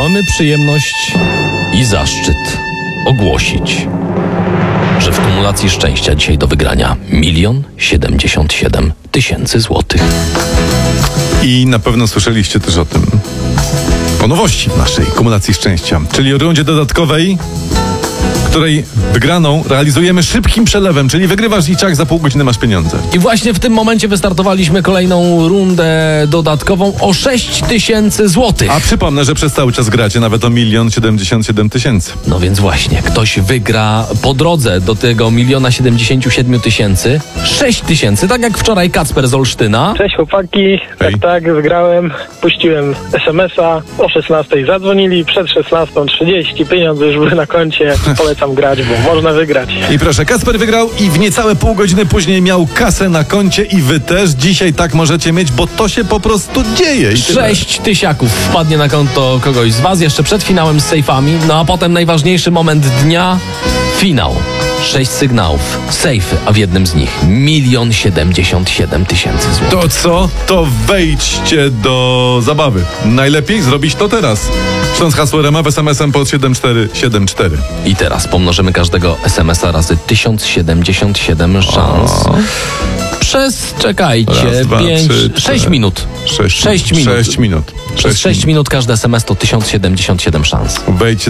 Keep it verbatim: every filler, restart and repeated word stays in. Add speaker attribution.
Speaker 1: mamy przyjemność i zaszczyt ogłosić, że w kumulacji szczęścia dzisiaj do wygrania milion siedemdziesiąt siedem tysięcy złotych.
Speaker 2: I na pewno słyszeliście też o tym, o nowości w naszej kumulacji szczęścia, czyli o rundzie dodatkowej, której wygraną realizujemy szybkim przelewem, czyli wygrywasz i ciach, za pół godziny masz pieniądze.
Speaker 1: I właśnie w tym momencie wystartowaliśmy kolejną rundę dodatkową o sześć tysięcy złotych.
Speaker 2: A przypomnę, że przez cały czas gracie nawet o milion siedemdziesiąt siedem tysięcy.
Speaker 1: No więc właśnie, ktoś wygra po drodze do tego miliona siedemdziesięciu siedmiu tysięcy sześć tysięcy, tak jak wczoraj Kacper z Olsztyna.
Speaker 3: Cześć chłopaki,
Speaker 2: Hej.
Speaker 3: tak, tak, wygrałem, puściłem es em es a, o szesnastej zadzwonili, przed szesnastą trzydzieści, pieniądze już były na koncie, polecam grać, bo można wygrać.
Speaker 2: I proszę, Kacper wygrał i w niecałe pół godziny później miał kasę na koncie i wy też dzisiaj tak możecie mieć, bo to się po prostu dzieje. I tyle.
Speaker 1: Sześć tysiaków wpadnie na konto kogoś z was jeszcze przed finałem z sejfami, no a potem najważniejszy moment dnia, finał. Sześć sygnałów, sejfy, a w jednym z nich milion siedemdziesiąt siedem tysięcy złotych.
Speaker 2: To co? To wejdźcie do zabawy. Najlepiej zrobić to teraz. Śląsk hasło R M F es em es em pod siedem cztery siedem cztery.
Speaker 1: I teraz pomnożymy każdego es em es a razy tysiąc siedemdziesiąt siedem szans.
Speaker 2: O.
Speaker 1: Przez, czekajcie,
Speaker 2: Raz, dwa,
Speaker 1: pięć,
Speaker 2: trzy,
Speaker 1: sześć
Speaker 2: cztery.
Speaker 1: minut.
Speaker 2: Sześć,
Speaker 1: Sześć minut.
Speaker 2: Sześć minut.
Speaker 1: Przez sześć minut każdy es em es to tysiąc siedemdziesiąt siedem szans.
Speaker 2: Wejdźcie